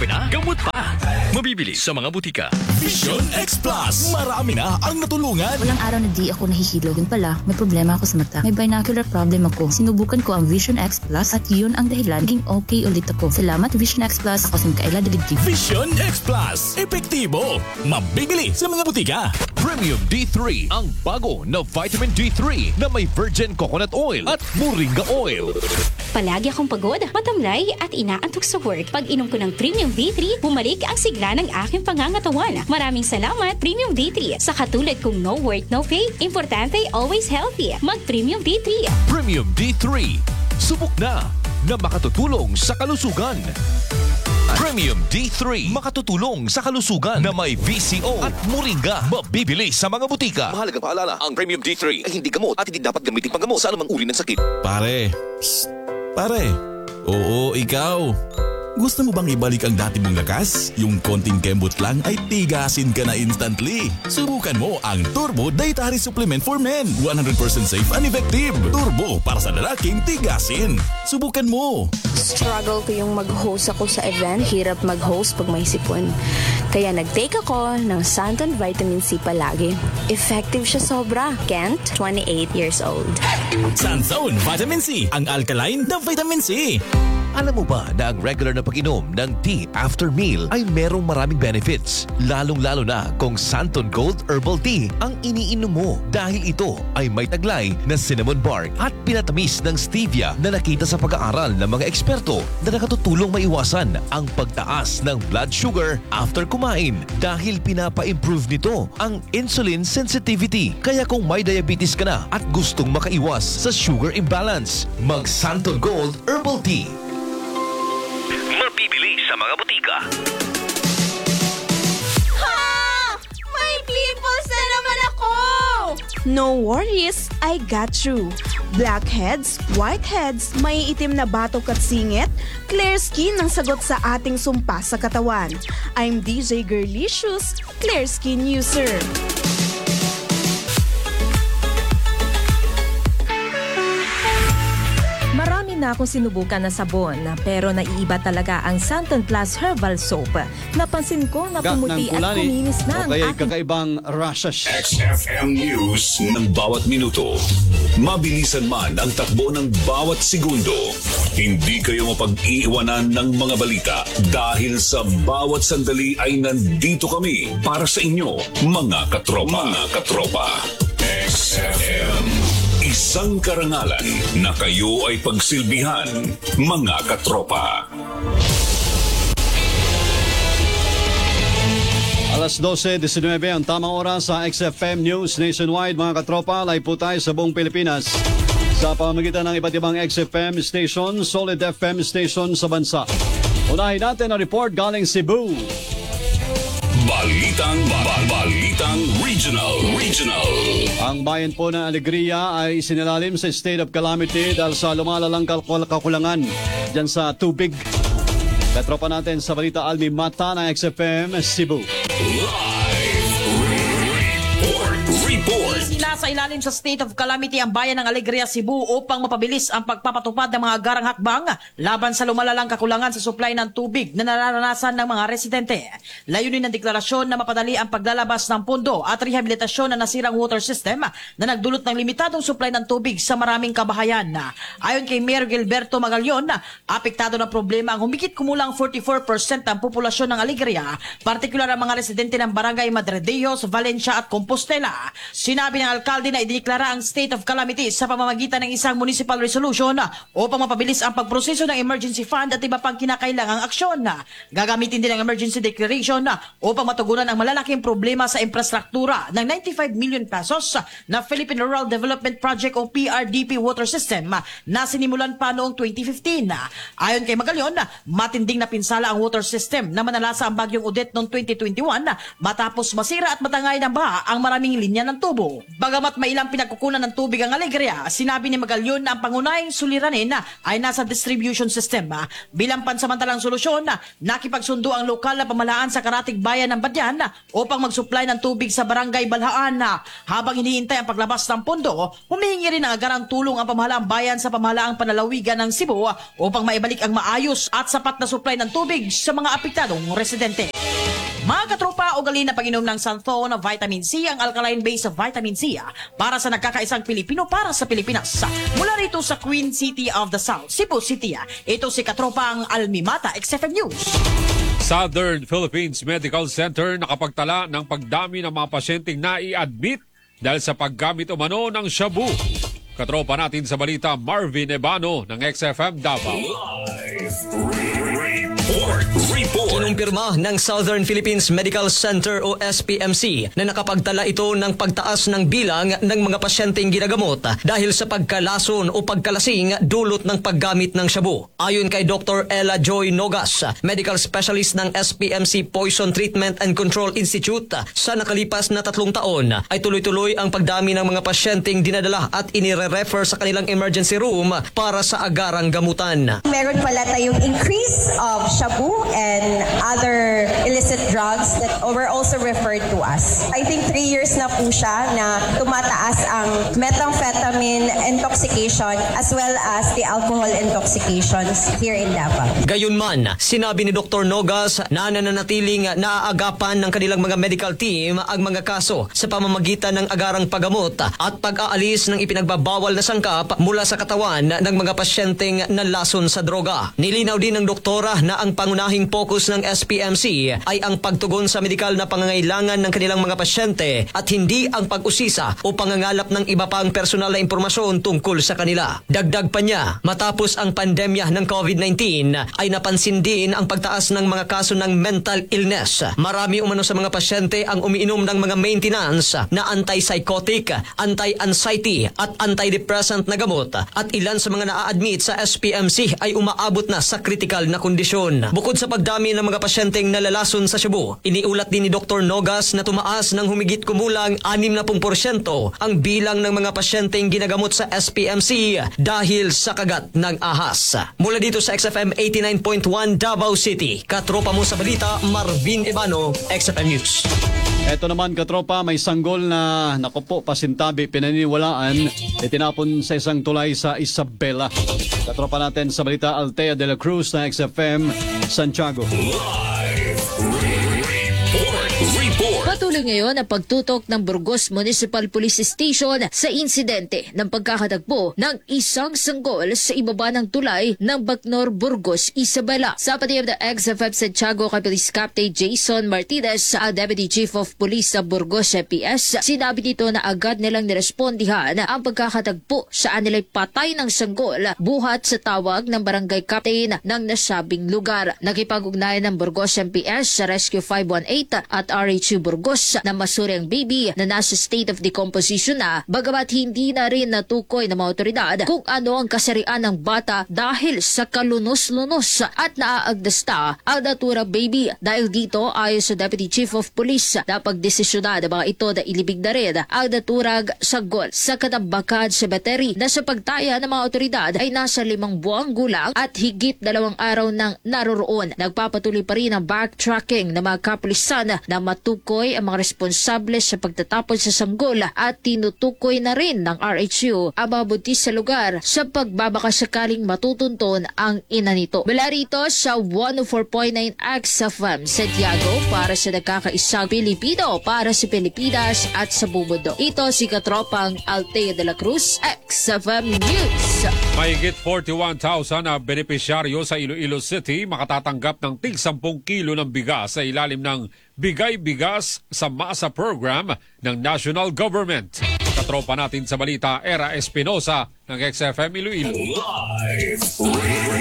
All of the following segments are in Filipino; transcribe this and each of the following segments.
kape na, gamot pa. Mabibili sa mga butika. Vision X Plus. Marami na ang natulungan. Walang araw na di ako nahihilo. Yun pala, may problema ako sa mata. May binocular problem ako. Sinubukan ko ang Vision X Plus at yun ang dahilan naging okay ulit ako. Salamat Vision X Plus. Ako si Mikaela Daligdig. Vision X Plus. Epektibo. Mabibili sa mga butika. Premium D3, ang bago na vitamin D3 na may virgin coconut oil at moringa oil. Palagi akong pagod, matamlay at inaantok sa work. Pag inom ko ng Premium D3, bumalik ang sigla ng aking pangangatawan. Maraming salamat Premium D3. Sa katulad kong no work, no pay, importante always healthy. Mag-Premium D3. Premium D3. Subok na makatutulong sa kalusugan. Premium D3, makatutulong sa kalusugan na may VCO at moringa. Mabibili sa mga butika. Mahalagang paalala, ang Premium D3 ay hindi gamot at hindi dapat gamitin panggamot sa anumang uri ng sakit. Pare. Psst. Pare. Oo, ikaw. Gusto mo bang ibalik ang dati mong lakas? Yung konting kembot lang ay tigasin ka na instantly. Subukan mo ang Turbo Dietary Supplement for Men. 100% safe and effective. Turbo para sa lalaking tigasin. Subukan mo. Struggle ko yung mag-host ako sa event. Hirap mag-host pag may sipon. Kaya nag-take ako ng Santon Vitamin C palagi. Effective siya sobra. Kent, 28 years old. Santon Vitamin C, ang alkaline na vitamin C. Alam mo ba na ang regular na pag-inom ng tea after meal ay merong maraming benefits? Lalong-lalo na kung Santon Gold Herbal Tea ang iniinom mo dahil ito ay may taglay na cinnamon bark at pinatamis ng stevia na nakita sa pag-aaral ng mga eksperto na nakatutulong maiwasan ang pagtaas ng blood sugar after kumain dahil pinapa-improve nito ang insulin sensitivity. Kaya kung may diabetes ka na at gustong makaiwas sa sugar imbalance, mag Santon Gold Herbal Tea. Mabibili sa mga butika. Ha! May pimples na naman ako! No worries, I got you. Blackheads, whiteheads, may itim na batok at singit, clear skin ang sagot sa ating sumpa sa katawan. I'm DJ Girlicious, Clear Skin User. Marami na akong sinubukan na sabon, pero naiiba talaga ang Santon Plus Herbal Soap. Napansin ko na pumuti at kuminis na ang aking... kakaibang rashes. XFM News ng bawat minuto. Mabilisan man ang takbo ng bawat segundo. Hindi kayo mapag-iiwanan ng mga balita dahil sa bawat sandali ay nandito kami para sa inyo, mga katropa. Mga katropa. XFM. Isang karangalan na kayo ay pagsilbihan, mga katropa. Alas 12:19 ang tamang oras sa XFM News Nationwide, mga katropa. Live po tayo sa buong Pilipinas sa pamamagitan ng iba't ibang XFM station, Solid FM station sa bansa. Unahin natin ang report galing Cebu. Balitang Regional. Ang bayan po ng Alegria ay isinilalim sa state of calamity dahil sa lumalalang kakulangan dyan sa tubig. Katropa natin sa balita Almi Mata ng XFM Cebu. Sila sa ilalim sa state of calamity ang bayan ng Alegria, Cebu upang mapabilis ang pagpapatupad ng mga garang hakbang laban sa lumalalang kakulangan sa supply ng tubig na nararanasan ng mga residente. Layunin ng deklarasyon na mapadali ang paglalabas ng pondo at rehabilitasyon ng nasirang water system na nagdulot ng limitadong supply ng tubig sa maraming kabahayan. Ayon kay Mayor Gilberto Magallon, apektado ng problema ang humigit kumulang 44% ng populasyon ng Alegria, partikular ang mga residente ng Barangay Madredeos, Valencia at Compostela. Sinabi ng alkalde na idineklara ang state of calamity sa pamamagitan ng isang municipal resolution upang mapabilis ang pagproseso ng emergency fund at iba pang kinakailangang aksyon. Gagamitin din ang emergency declaration upang matugunan ang malalaking problema sa infrastruktura ng 95 million pesos na Philippine Rural Development Project o PRDP water system na sinimulan pa noong 2015. Ayon kay Magallon, matinding napinsala ang water system na manalasa ang bagyong Odette noong 2021 matapos masira at matangay ng baha ang maraming linya ng tubo. Bagamat may ilang pinagkukunan ng tubig ang Alegria, sinabi ni Magalyon na ang pangunahing suliranin ay nasa distribution system. Bilang pansamantalang solusyon, nakipagsundo ang lokal na pamahalaan sa karatig bayan ng Badyan upang mag-supply ng tubig sa barangay Balhaan. Habang hinihintay ang paglabas ng pondo, humihingi rin ng agarang tulong ang pamahalaang bayan sa pamahalaang panalawigan ng Cebu upang maibalik ang maayos at sapat na supply ng tubig sa mga apektadong residente. Mga katropa, ugali na pag-inom ng Santhon na vitamin C, ang alkaline base of vitamin C para sa nagkakaisang Pilipino para sa Pilipinas. Mula rito sa Queen City of the South, Cebu City, ito si katropang Almimata, XFM News. Southern Philippines Medical Center nakapagtala ng pagdami ng mga pasyenteng nai-admit dahil sa paggamit umano ng shabu. Katropa natin sa balita, Marvin Ebano ng XFM Davao. Kinumpirma ng Southern Philippines Medical Center o SPMC na nakapagtala ito ng pagtaas ng bilang ng mga pasyenteng ginagamot dahil sa pagkalason o pagkalasing dulot ng paggamit ng shabu. Ayon kay Dr. Ella Joy Nogas, medical specialist ng SPMC Poison Treatment and Control Institute, sa nakalipas na 3 taon ay tuloy-tuloy ang pagdami ng mga pasyenteng dinadala at inire-refer sa kanilang emergency room para sa agarang gamutan. Meron pala tayong increase of shabu and other illicit drugs that were also referred to us. I think 3 years na po siya na tumataas ang methamphetamine intoxication as well as the alcohol intoxications here in Davao. Gayunman, sinabi ni Dr. Nogas na nananatiling naaagapan ng kanilang mga medical team ang mga kaso sa pamamagitan ng agarang paggamot at pag-aalis ng ipinagbabawal na sangkap mula sa katawan ng mga pasyenteng nalason sa droga. Nilinaw din ng doktora na ang pangunahing focus ng SPMC ay ang pagtugon sa medikal na pangangailangan ng kanilang mga pasyente at hindi ang pag-usisa o pangangalap ng iba pang personal na impormasyon tungkol sa kanila. Dagdag pa niya, matapos ang pandemya ng COVID-19 ay napansin din ang pagtaas ng mga kaso ng mental illness. Marami umano sa mga pasyente ang umiinom ng mga maintenance na antipsychotic, anti-anxiety at antidepressant na gamot at ilan sa mga naa-admit sa SPMC ay umaabot na sa critical na kondisyon. Bukod sa pagdami ng mga pasyenteng nalalason sa shabu, iniulat din ni Dr. Nogas na tumaas ng humigit kumulang 60% ang bilang ng mga pasyenteng ginagamot sa SPMC dahil sa kagat ng ahas. Mula dito sa XFM 89.1 Davao City, katropa mo sa balita, Marvin Ebano, XFM News. Ito naman katropa, may sanggol na nakupo pasintabi pinaniniwalaan itinapon sa isang tulay sa Isabela. Katropa natin sa balita, Altea de la Cruz na XFM Santiago. Patuloy ngayon ang pagtutok ng Burgos Municipal Police Station sa insidente ng pagkakatagpo ng isang sanggol sa ibaba ng tulay ng Bacnor, Burgos, Isabela. Sa pati ng XFM Santiago kay Police Captain Jason Martinez, ang Deputy Chief of Police sa Burgos FPS, sinabi dito na agad nilang nirespondihan ang pagkakatagpo sa anilay patay ng sanggol buhat sa tawag ng barangay captain ng nasabing lugar. Nakipag-ugnayan ng Burgos FPS sa Rescue 518 at RHU Burgos na masuri ang baby na nasa state of decomposition na, bagamat hindi na rin natukoy ng mga otoridad kung ano ang kasarian ng bata dahil sa kalunos-lunos at naaagdasta ang naturang baby. Dahil dito, ayon sa Deputy Chief of Police, napagdesisyonan ng mga ito na ilibig na rin ang naturang sanggol sa Katambakan Cemetery na sa pagtaya ng mga otoridad ay nasa 5 buwang gulang at higit 2 araw nang naroroon. Nagpapatuloy pa rin ang backtracking ng mga kapulisan na matukoy ang mga responsable sa pagtatapon sa sanggol at tinutukoy na rin ng RHU ang mga buntis sa lugar sa pagbabakasakaling matutunton ang ina nito. Mula rito sa 104.9 XFM Santiago para sa nagkakaisang Pilipino para sa Pilipinas at sa buong mundo. Ito si katropang Altea de la Cruz, XFM News. Mahigit 41,000 na benepisyaryo sa Iloilo City makatatanggap ng tig 10 kilo ng bigas sa ilalim ng Bigay Bigas sa Masa Program ng National Government. Katropa natin sa balita, Era Espinosa ng XFM Iloilo. Live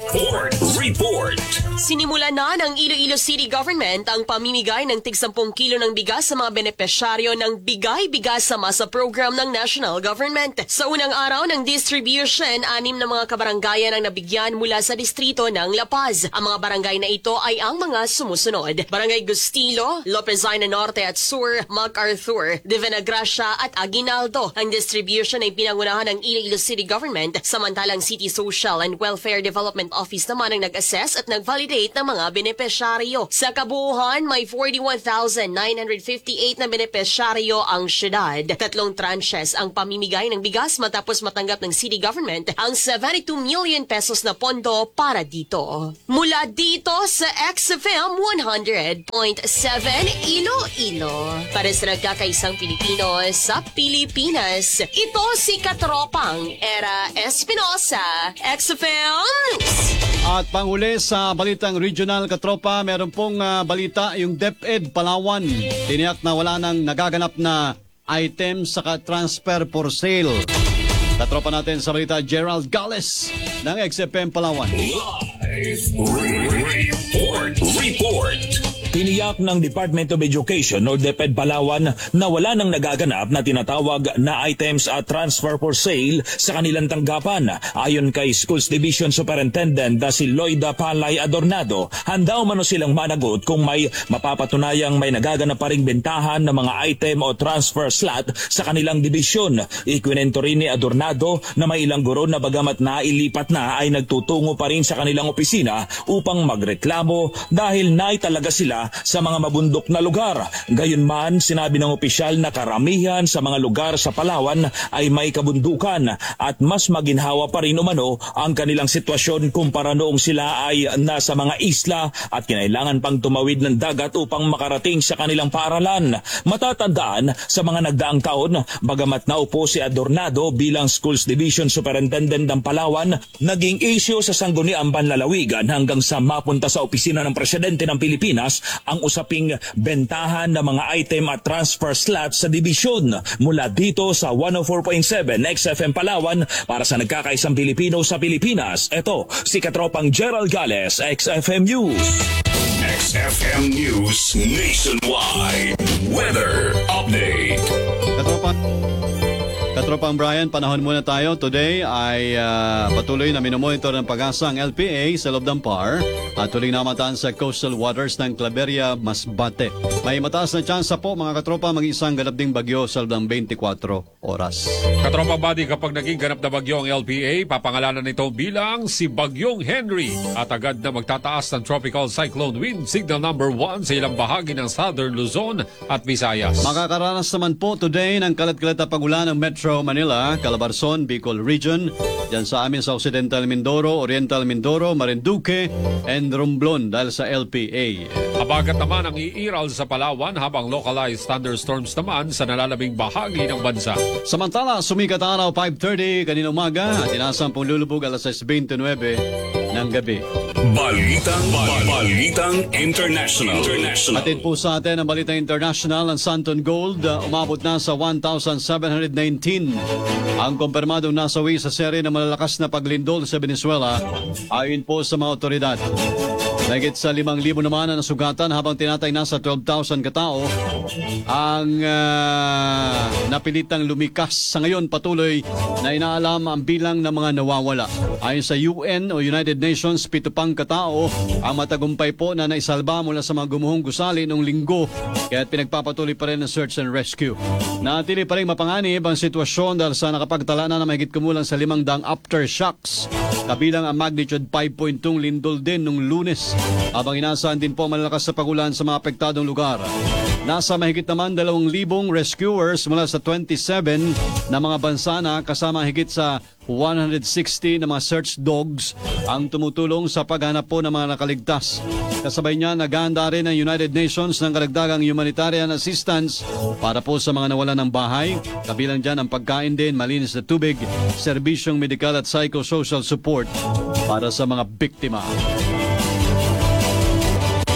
Report. Sinimula na ng Iloilo City Government ang pamimigay ng tig 10 kilo ng bigas sa mga benepisyaryo ng Bigay Bigas sa Masa program ng National Government. Sa unang araw ng distribution, 6 na mga kabarangayan ang nabigyan mula sa distrito ng La Paz. Ang mga barangay na ito ay ang mga sumusunod: Barangay Gustilo, Lopezina Norte at Sur, MacArthur, Divina Gracia at Aguinaldo. Ang distribution ay pinangunahan ng Iloilo City Government, samantalang City Social and Welfare Development Office naman ang nag-assess at nag-validate ng mga benepisyaryo. Sa kabuuan, may 41,958 na benepisyaryo ang syudad. 3 tranches ang pamimigay ng bigas matapos matanggap ng City Government ang 72 million pesos na pondo para dito. Mula dito sa XFM 100.7 Iloilo. Para sa nagkakaisang Pilipino sa Pilipinas, ito si Katropang Era Espinosa, XFM News. At panghuli sa balitang regional, katropa, meron pong balita yung DepEd Palawan. Tiniyak na wala nang nagaganap na item sa transfer for sale. Katropa natin sa balita, Gerald Gales ng XFM Palawan. Report. Tiniyak ng Department of Education o DepEd Palawan na wala nang nagaganap na tinatawag na items at transfer for sale sa kanilang tanggapan. Ayon kay Schools Division Superintendent si Loida Palay Adornado, handa umano silang managot kung may mapapatunayang may nagaganap pa ring bentahan ng mga item o transfer slot sa kanilang dibisyon. Ikwinento rin ni Adornado na may ilang guro na bagamat nailipat na ay nagtutungo pa rin sa kanilang opisina upang magreklamo dahil naitalaga sila sa mga mabundok na lugar. Gayunman, sinabi ng opisyal na karamihan sa mga lugar sa Palawan ay may kabundukan at mas maginhawa pa rin umano ang kanilang sitwasyon kumpara noong sila ay nasa mga isla at kinailangan pang tumawid ng dagat upang makarating sa kanilang paaralan. Matatandaan, sa mga nagdaang taon, bagamat naupo si Adornado bilang Schools Division Superintendent ng Palawan, naging issue sa sangguniang panlalawigan hanggang sa mapunta sa opisina ng Presidente ng Pilipinas ang usaping bentahan ng mga item at transfer slots sa dibisyon. Mula dito sa 104.7 XFM Palawan, para sa nagkakaisang Pilipino sa Pilipinas, ito si Katropang Gerald Gales, XFM News. XFM News Nationwide. Weather Update. Katropang Brian, panahon muna tayo. Today ay patuloy na minomonitor ng Pag-asa ang LPA sa loob ng PAR at tuloy na mataan sa coastal waters ng Claveria, Masbate. May mataas na tsansa po mga katropa mag-isang ganap ding bagyo sa loob ng 24 oras. Katropa Buddy, kapag naging ganap na bagyo ang LPA, papangalanan nito bilang si Bagyong Henry at agad na magtataas ng tropical cyclone wind signal number 1 sa ilang bahagi ng Southern Luzon at Visayas. Makakaranas naman po today ng kalat-kalat na pagulan ng Metro Manila, Calabarzon, Bicol Region, dyan sa amin sa Occidental Mindoro, Oriental Mindoro, Marinduque, and Romblon dahil sa LPA. Habagat naman ang iiral sa Palawan habang localized thunderstorms naman sa nalalabing bahagi ng bansa. Samantala, sumikat araw 5:30 kanina umaga at inasang pong lulubog alas 6:29 ng gabi. Balitang International. Atid po sa atin ang Balitang International. Ang Santon Gold umabot na sa 1,719. Ang kumpirmadong nasawi sa seri ng malalakas na paglindol sa Venezuela ayon po sa mga otoridad. Mahigit sa 5,000 naman ang nasugatan habang tinatay na sa 12,000 katao ang napilitang lumikas. Sa ngayon patuloy na inaalam ang bilang ng mga nawawala. Ayon sa UN o United Nations, 7 pang katao ang matagumpay po na naisalba mula sa mga gumuhong gusali noong linggo. Kaya pinagpapatuloy pa rin ang search and rescue. Natili pa rin mapanganib ang sitwasyon dahil sa nakapagtala na mahigit kumulang sa 500 aftershocks. Kabilang ang magnitude 5.2 lindol din nung Lunes. Habang inaasahan din po malalakas sa pagulan sa mga apektadong lugar. Nasa mahigit naman 2,000 rescuers mula sa 27 na mga bansa na kasama higit sa 160 na mga search dogs ang tumutulong sa paghanap po ng mga nakaligtas. Kasabay niya, naghahanda rin ang United Nations ng karagdagang humanitarian assistance para po sa mga nawalan ng bahay. Kabilang dyan ang pagkain din, malinis na tubig, serbisyong medikal at psychosocial support para sa mga biktima.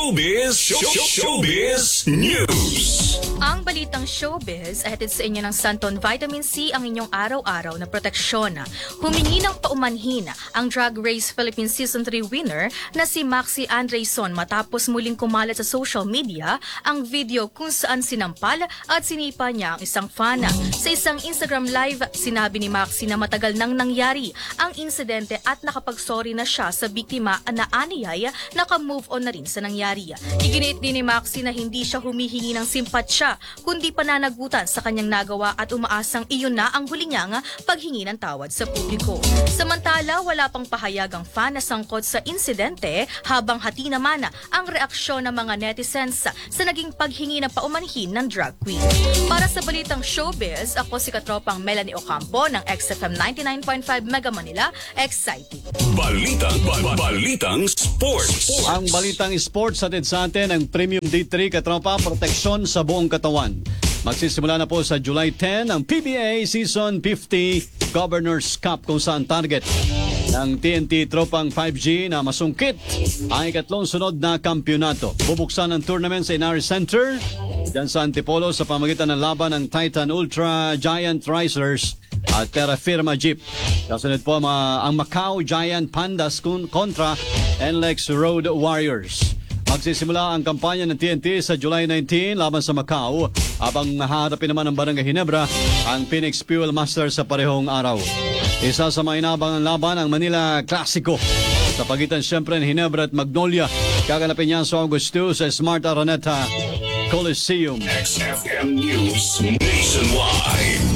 Showbiz News. Ang balitang showbiz ay hatid sa inyo ng Santon Vitamin C, ang inyong araw-araw na proteksyon. Humingi ng paumanhin ang Drag Race Philippines Season 3 winner na si Maxi Andreyson matapos muling kumalat sa social media ang video kung saan sinampal at sinipa niya ang isang fan. Sa isang Instagram live, sinabi ni Maxi na matagal nang nangyari ang insidente at nakapag-sorry na siya sa biktima na aniyay naka-move on na rin sa nangyari. Iginit din ni Maxi na hindi siya humihingi ng simpatsya kundi pananagutan sa kanyang nagawa at umaasang iyon na ang huli niyang paghingi ng tawad sa publiko. Samantala, wala pang pahayag ang fan na sangkot sa insidente habang hati naman ang reaksyon ng mga netizens sa naging paghingi ng paumanhin ng drag queen. Para sa balitang showbiz, ako si katropang Melanie Ocampo ng XFM 99.5 Mega Manila, exciting. Balitang Sports. Ang balitang sports hatid sa atin ang Premium D3 katropa, proteksyon sa buong katawan. Magsisimula na po sa July 10 ang PBA Season 50 Governors Cup kung saan target ng TNT Tropang 5G na masungkit ang ikatlong sunod na kampyonato. Bubuksan ang tournament sa Inari Center dyan sa Antipolo sa pamagitan ng laban ng Titan Ultra Giant Risers at Terra Firma Jeep. Kasunod po ang Macau Giant Pandas kontra NLEX Road Warriors. Magsisimula ang kampanya ng TNT sa July 19 laban sa Macau habang nahaharapin naman ng Barangay Ginebra ang Phoenix Fuel Master sa parehong araw. Isa sa mga inabangang laban ang Manila Clasico sa pagitan siyempre ng Ginebra at Magnolia. Kaganapin niya sa August 2 sa Smart Araneta Coliseum. XFM News Nationwide.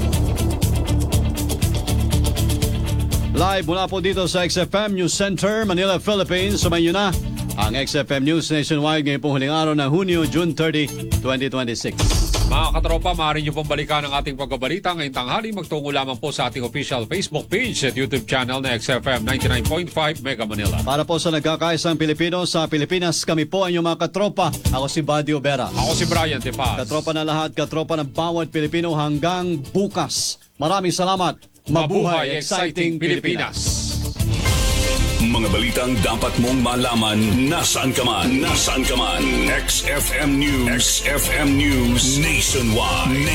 Live mula po dito sa XFM News Center, Manila, Philippines. Sumayin nyo na ang XFM News Nationwide ngayong pong huling araw ng Hunyo, June 30, 2026. Mga katropa, maaari niyo pong balikan ang ating pagbabalita ngayong tanghali. Magtungo lamang po sa ating official Facebook page at YouTube channel na XFM 99.5 Mega Manila. Para po sa nagkakaisang Pilipino sa Pilipinas, kami po ang inyong mga katropa. Ako si Buddy Obera. Ako si Brian De Paz. Katropa na lahat, katropa ng bawat Pilipino hanggang bukas. Maraming salamat. Mabuhay exciting Pilipinas. Mga balitang dapat mong malaman nasaan ka man. XFM News Nationwide.